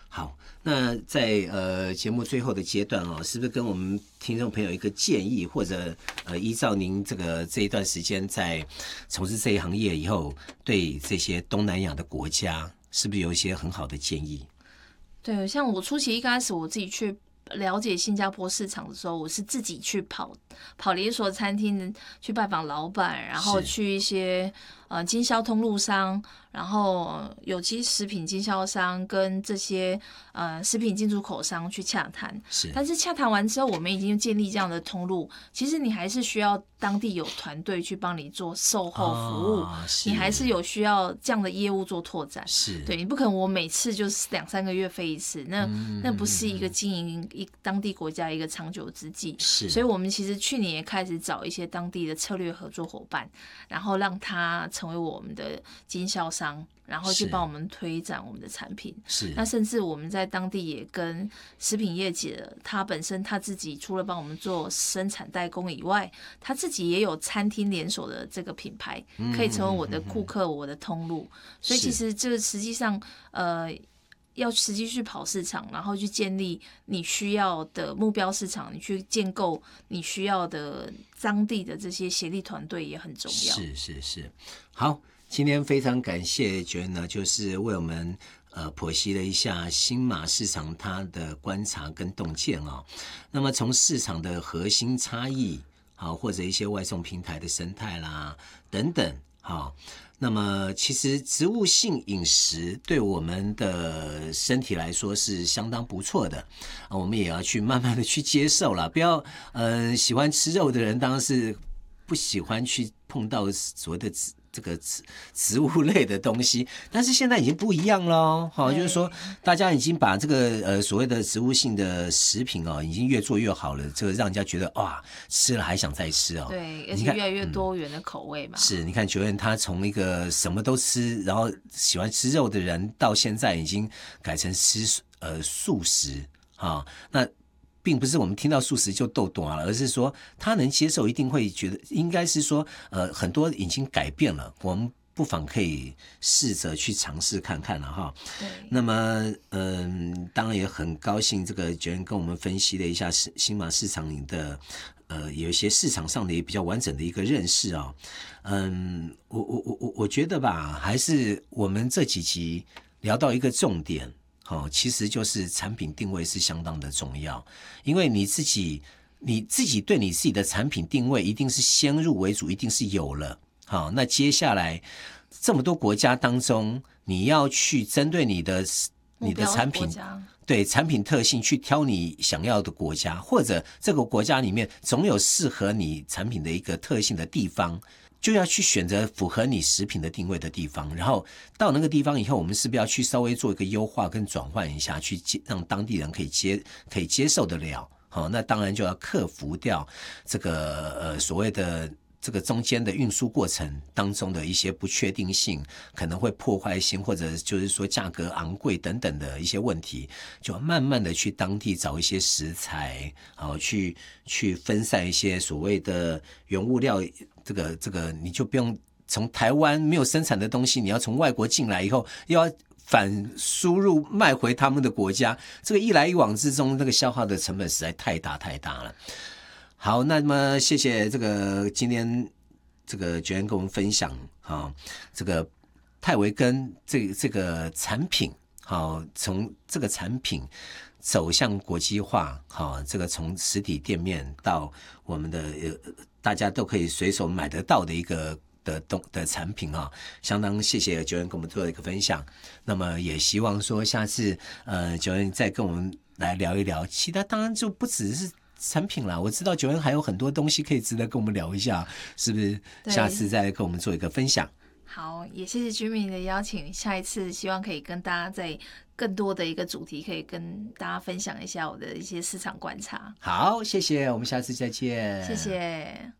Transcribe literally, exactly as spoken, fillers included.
好，那在呃节目最后的阶段哦，是不是跟我们听众朋友一个建议，或者呃依照您这个这一段时间在从事这一行业以后，对这些东南亚的国家，是不是有一些很好的建议？ 对，像我初期一开始我自己去了解新加坡市场的时候，我是自己去跑跑连锁餐厅，去拜访老板，然后去一些呃经销通路商，然后有机食品经销商跟这些呃食品进出口商去洽谈。 是， 但是洽谈完之后，我们已经建立这样的通路，其实你还是需要当地有团队去帮你做售后服务， 哦、 你还是有需要这样的业务做拓展。 是， 对，你不可能我每次就是两三个月飞一次，那、 嗯、 那不是一个经营一当地国家一个长久之计。 是， 所以我们其实去年也开始找一些当地的策略合作伙伴，然后让他成为我们的经销商，然后去帮我们推展我们的产品。 是， 那甚至我们在当地也跟食品业界，他本身他自己除了帮我们做生产代工以外，他自己也有餐厅连锁的这个品牌，可以成为我的顾客、我的通路。所以其实这实际上呃。要实际去跑市场，然后去建立你需要的目标市场，你去建构你需要的当地的这些协力团队也很重要。 是是是，好，今天非常感谢Joanne呢，就是为我们呃剖析了一下新马市场它的观察跟洞见啊、哦。那么从市场的核心差异，好，或者一些外送平台的生态啦等等，好。那么其实植物性饮食对我们的身体来说是相当不错的啊，我们也要去慢慢的去接受啦，不要呃喜欢吃肉的人当然是不喜欢去碰到所谓的这个植物类的东西，但是现在已经不一样了哈、哦，就是说大家已经把这个呃所谓的植物性的食品哦，已经越做越好了，这个让人家觉得哇，吃了还想再吃哦。 对，而且越来越多元的口味嘛。 嗯、是，你看Joanne他从一个什么都吃，然后喜欢吃肉的人，到现在已经改成吃呃素食啊、哦，那。并不是我们听到素食就逗懂了，而是说他能接受，一定会觉得应该是说，呃，很多已经改变了，我们不妨可以试着去尝试看看了哈。那么，嗯、呃，当然也很高兴，这个Joanne跟我们分析了一下新马市场里的，呃，有一些市场上的也比较完整的一个认识啊、哦。嗯，我我我我我觉得吧，还是我们这几集聊到一个重点。哦，其实就是产品定位是相当的重要，因为你自己你自己对你自己的产品定位一定是先入为主，一定是有了。好，那接下来这么多国家当中，你要去针对你的你的产品，对产品特性去挑你想要的国家，或者这个国家里面总有适合你产品的一个特性的地方。就要去选择符合你食品的定位的地方，然后到那个地方以后，我们是不是要去稍微做一个优化跟转换一下，去接让当地人可以接可以接受得了。好、哦，那当然就要克服掉这个呃所谓的这个中间的运输过程当中的一些不确定性，可能会破坏性，或者就是说价格昂贵等等的一些问题，就慢慢的去当地找一些食材，好、哦、去去分散一些所谓的原物料。这个这个你就不用从台湾没有生产的东西，你要从外国进来以后，又要反输入卖回他们的国家，这个一来一往之中，那个消耗的成本实在太大太大了。好，那么谢谢这个今天这个Joanne跟我们分享啊，这个泰维根这这个产品，好，从这个产品走向国际化，好，这个从实体店面到我们的呃。大家都可以随手买得到的一个的东的产品啊，相当谢谢Joanne跟我们做的一个分享。那么也希望说下次呃Joanne再跟我们来聊一聊，其他当然就不只是产品啦。我知道Joanne还有很多东西可以值得跟我们聊一下，是不是？下次再跟我们做一个分享。 好，也谢谢Jimmy的邀请，下一次希望可以跟大家在更多的一个主题，可以跟大家分享一下我的一些市场观察。 好，谢谢，我们下次再见。 谢谢。